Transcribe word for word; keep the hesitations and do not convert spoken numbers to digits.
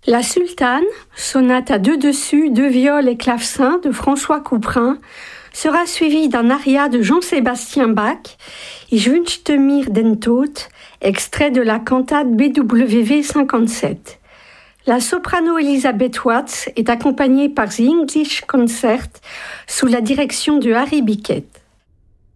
La Sultane, sonate à deux dessus, deux viols et clavecin de François Couperin, sera suivie d'un aria de Jean-Sébastien Bach, Ich wünschte mir den Tod, extrait de la cantate B W V cinquante-sept. La soprano Elisabeth Watts est accompagnée par The English Concert sous la direction de Harry Bickett.